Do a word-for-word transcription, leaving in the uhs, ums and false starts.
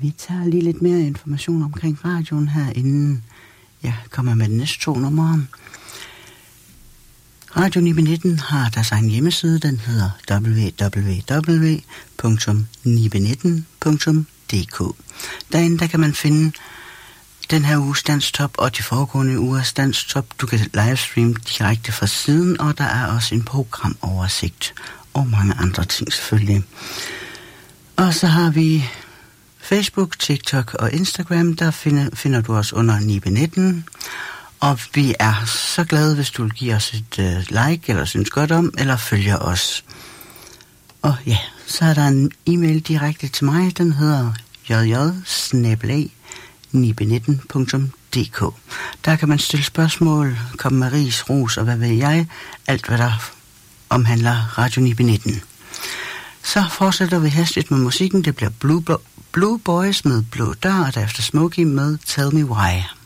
Vi tager lige lidt mere information omkring radioen her, inden jeg kommer med de næste to numre. Radio Nibe nitten har deres egen hjemmeside, den hedder w w w punktum nibe nitten punktum d k. Derinde der kan man finde den her uges Danstop og de foregående ugers Danstop. Du kan livestreame direkte fra siden, og der er også en programoversigt og mange andre ting selvfølgelig. Og så har vi Facebook, TikTok og Instagram, der finder, finder du os under Nibe nitten. Og vi er så glade, hvis du vil give os et uh, like, eller synes godt om, eller følger os. Og ja, så er der en e-mail direkte til mig, den hedder j j bindestreg nibe nitten punktum d k. Der kan man stille spørgsmål, komme med ris, ros og hvad ved jeg, alt hvad der omhandler Radio Nibe nitten. Så fortsætter vi hastigt med musikken, det bliver Blue, Blue Boys med Blå Dør, og derefter Smokey med Tell Me Why.